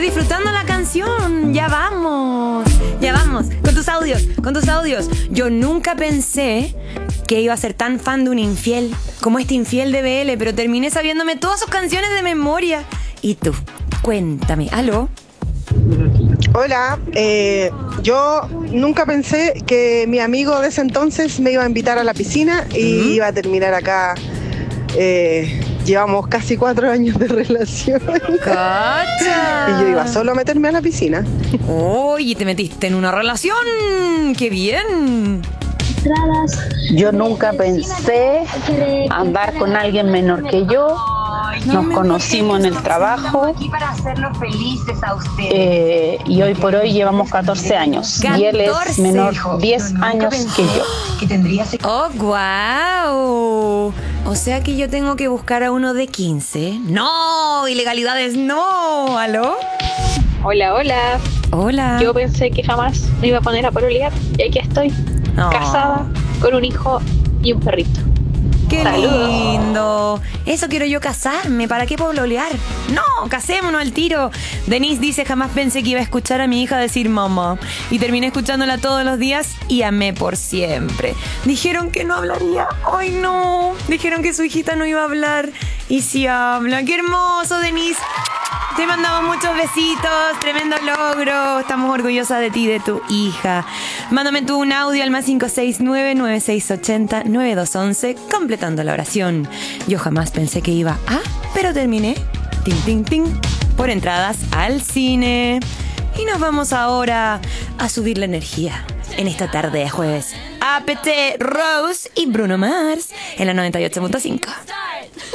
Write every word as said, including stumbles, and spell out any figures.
disfrutando la canción. Ya vamos, ya vamos. Con tus audios, con tus audios. Yo nunca pensé que iba a ser tan fan de un infiel como este infiel de B L, pero terminé sabiéndome todas sus canciones de memoria. ¿Y tú? Cuéntame. ¿Aló? Hola, eh, yo nunca pensé que mi amigo de ese entonces me iba a invitar a la piscina y ¿Mm? iba a terminar acá. Eh, llevamos casi cuatro años de relación. ¡Cacha! Y yo iba solo a meterme a la piscina. ¡Oye, te metiste en una relación! ¡Qué bien! Yo nunca pensé andar con alguien menor que yo. Nos conocimos en el trabajo eh, y hoy por hoy llevamos catorce años y él es menor diez años que yo. ¡Oh, guau! O sea que yo tengo que buscar a uno de quince. ¡No! ¡Ilegalidades no! ¿Aló? Hola, hola. Hola. Yo pensé que jamás me iba a poner a pololear y aquí estoy, Oh. casada, con un hijo y un perrito. ¡Qué Saludos. lindo! Eso quiero yo, casarme. ¿Para qué poblolear? No, casémonos al tiro. Denise dice, jamás pensé que iba a escuchar a mi hija decir mamá. Y terminé escuchándola todos los días y amé por siempre. Dijeron que no hablaría. ¡Ay, no! Dijeron que su hijita no iba a hablar. Y sí habla. ¡Qué hermoso, Denise! Te mandamos muchos besitos, tremendo logro. Estamos orgullosas de ti, de tu hija. Mándame tú un audio al más cinco seis nueve, nueve seis ocho cero, nueve dos uno uno, completando la oración. Yo jamás pensé que iba a, pero terminé, tin, tin, tin, por entradas al cine. Y nos vamos ahora a subir la energía en esta tarde de jueves. A P T, Rose y Bruno Mars en la noventa y ocho punto cinco.